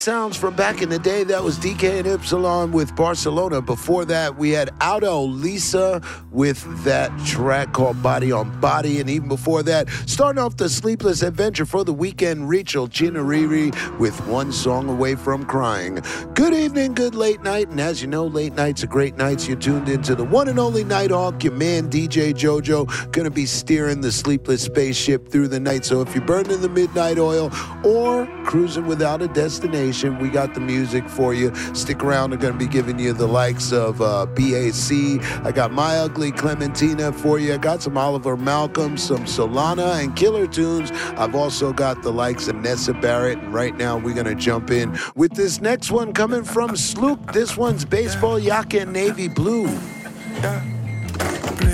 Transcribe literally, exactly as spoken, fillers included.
Sounds from back in the day. That was D K and Ypsilon with Barcelona. Before that, we had Auto Lisa with that track called Body on Body. And even before that, starting off the Sleepless Adventure for the weekend, Rachel Chinariri with One Song Away from Crying. Good evening, good late night. And as you know, late nights are great nights. You're tuned into the one and only Nighthawk, your man D J Jojo, going to be steering the sleepless spaceship through the night. So if you're burning the midnight oil or cruising without a destination, we got the music for you. Stick around. I'm going to be giving you the likes of uh, B A C. I got My Ugly Clementina for you. I got some Oliver Malcolm, some Solana, and killer tunes. I've also got the likes of Nessa Barrett. And right now, we're going to jump in with this next one coming from Sloop. This one's Baseball Yaka and Navy Blue. Yeah.